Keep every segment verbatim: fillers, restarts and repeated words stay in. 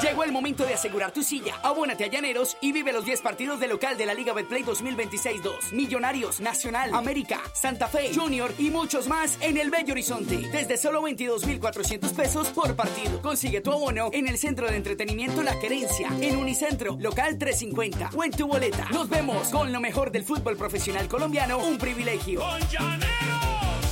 Llegó el momento de asegurar tu silla. Abónate a Llaneros y vive los diez partidos de local de la Liga Betplay dos mil veintiséis dos. Millonarios, Nacional, América, Santa Fe, Junior y muchos más en el Bello Horizonte. Desde solo veintidós mil cuatrocientos pesos por partido. Consigue tu abono en el Centro de Entretenimiento La Querencia, en Unicentro, local trescientos cincuenta o en tu boleta. Nos vemos con lo mejor del fútbol profesional colombiano, un privilegio. ¡Con Llaneros!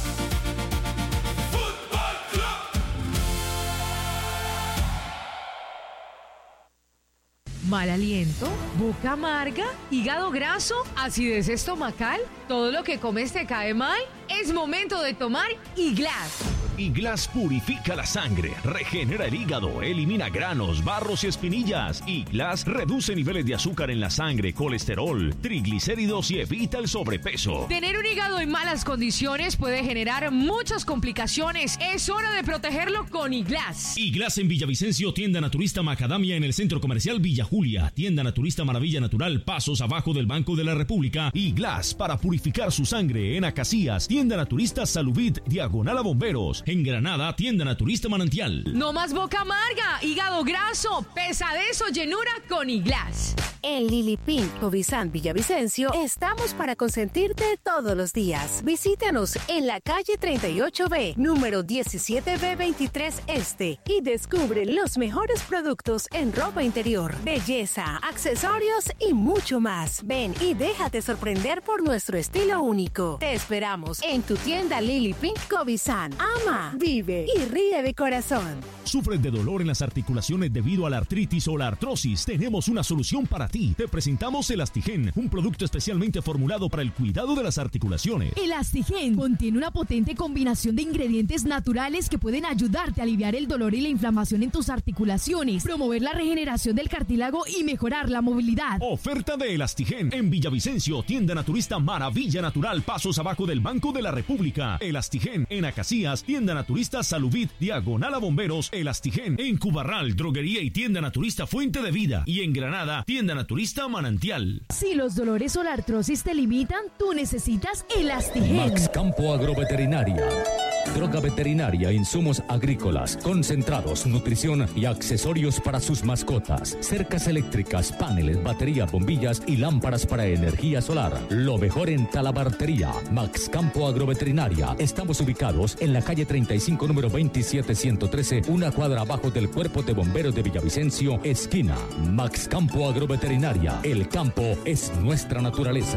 Mal aliento, boca amarga, hígado graso, acidez estomacal, todo lo que comes te cae mal. Es momento de tomar Iglas. Iglas purifica la sangre, regenera el hígado, elimina granos, barros y espinillas. Iglas reduce niveles de azúcar en la sangre, colesterol, triglicéridos y evita el sobrepeso. Tener un hígado en malas condiciones puede generar muchas complicaciones. Es hora de protegerlo con Iglas. Iglas en Villavicencio, tienda naturista Macadamia en el Centro Comercial Villa Julia, tienda naturista Maravilla Natural, pasos abajo del Banco de la República. Iglas para purificar su sangre en Acacías, tienda naturista Salubit, diagonal a Bomberos. En Granada, tienda naturista Manantial. No más boca amarga, hígado graso, pesadez o llenura con Iglas. En Lili Pink Cobizán Villavicencio estamos para consentirte todos los días. Visítanos en la calle treinta y ocho B, número diecisiete B veintitrés Este, y descubre los mejores productos en ropa interior, belleza, accesorios y mucho más. Ven y déjate sorprender por nuestro estilo único. Te esperamos en tu tienda Lili Pink Cobizán. Ama, vive y ríe de corazón. ¿Sufres de dolor en las articulaciones debido a la artritis o la artrosis? Tenemos una solución para ti. Te presentamos Elastigen, un producto especialmente formulado para el cuidado de las articulaciones. Elastigen contiene una potente combinación de ingredientes naturales que pueden ayudarte a aliviar el dolor y la inflamación en tus articulaciones, promover la regeneración del cartílago y mejorar la movilidad. Oferta de Elastigen en Villavicencio, tienda naturista Maravilla Natural, pasos abajo del Banco de la República. Elastigen en Acacías, tienda naturista Salubit, diagonal a Bomberos. Elastigen en Cubarral, droguería y tienda naturista Fuente de Vida. Y en Granada, tienda naturista Manantial. Si los dolores o la artrosis te limitan, tú necesitas Elastigen. Max Campo Agroveterinaria. Droga veterinaria, insumos agrícolas, concentrados, nutrición y accesorios para sus mascotas. Cercas eléctricas, paneles, baterías, bombillas y lámparas para energía solar. Lo mejor en talabartería. Max Campo Agroveterinaria. Estamos ubicados en la calle treinta y cinco, número veintisiete ciento trece, una cuadra abajo del Cuerpo de Bomberos de Villavicencio, esquina. Max Campo Agroveterinaria. El campo es nuestra naturaleza.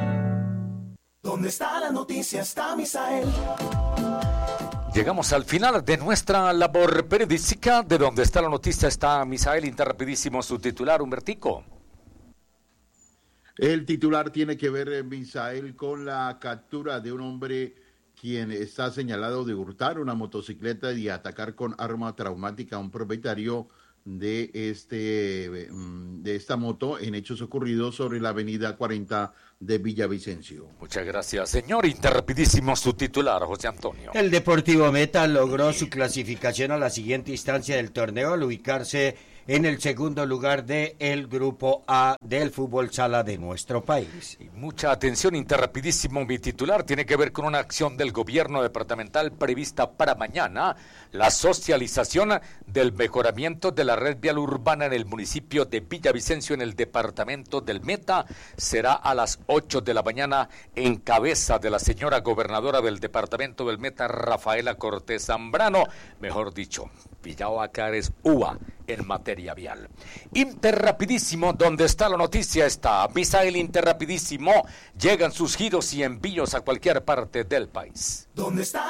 ¿Dónde está la noticia? Está Misael. Llegamos al final de nuestra labor periodística. De donde está la noticia está Misael. Interrapidísimo su titular, Humbertico. El titular tiene que ver, Misael, con la captura de un hombre quien está señalado de hurtar una motocicleta y atacar con arma traumática a un propietario de este de esta moto en hechos ocurridos sobre la avenida cuarenta de Villavicencio. Muchas gracias, señor. Interrapidísimo su titular, José Antonio. El Deportivo Meta logró su clasificación a la siguiente instancia del torneo al ubicarse en el segundo lugar del Grupo A del fútbol sala de nuestro país. Y mucha atención, Interrapidísimo, mi titular tiene que ver con una acción del gobierno departamental prevista para mañana, la socialización del mejoramiento de la red vial urbana en el municipio de Villavicencio, en el departamento del Meta. Será a las ocho de la mañana en cabeza de la señora gobernadora del departamento del Meta, Rafaela Cortés Zambrano, mejor dicho, Villao-Acar es U A en materia vial. Interrapidísimo, donde está la noticia está Misael. Interrapidísimo, llegan sus giros y envíos a cualquier parte del país. ¿Dónde está